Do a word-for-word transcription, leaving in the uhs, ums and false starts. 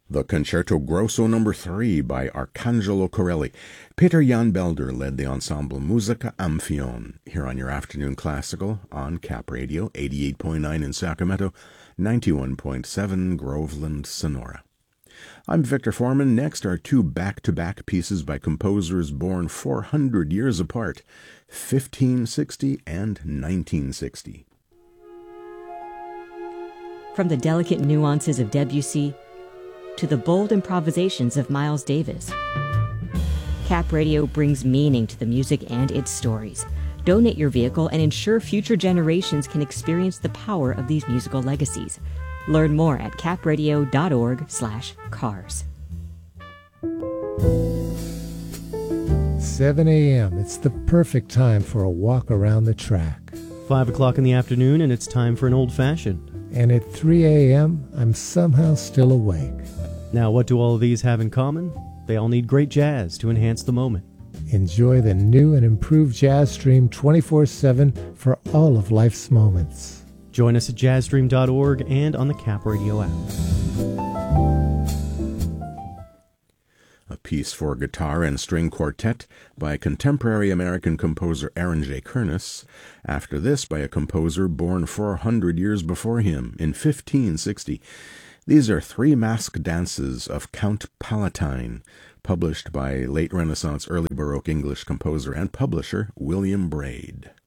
The Concerto Grosso Number three by Arcangelo Corelli. Peter Jan Belder led the ensemble Musica Amphion here on your afternoon classical on Cap Radio, eighty-eight point nine in Sacramento, ninety-one point seven Groveland, Sonora. I'm Victor Foreman. Next are two back-to-back pieces by composers born four hundred years apart, fifteen sixty and nineteen sixty. From the delicate nuances of Debussy to the bold improvisations of Miles Davis, Cap Radio brings meaning to the music and its stories. Donate your vehicle and ensure future generations can experience the power of these musical legacies. Learn more at capradio.org slash cars. seven a.m. It's the perfect time for a walk around the track. Five o'clock in the afternoon, and it's time for an old-fashioned. And at three a.m., I'm somehow still awake. Now, what do all of these have in common? They all need great jazz to enhance the moment. Enjoy the new and improved Jazz Stream twenty-four seven for all of life's moments. Join us at jazz stream dot org and on the Cap Radio app. A piece for guitar and string quartet by contemporary American composer Aaron J. Kernis. After this, by a composer born four hundred years before him, in fifteen sixty. These are three masked dances of Count Palatine, published by late Renaissance, early Baroque English composer and publisher William Braid.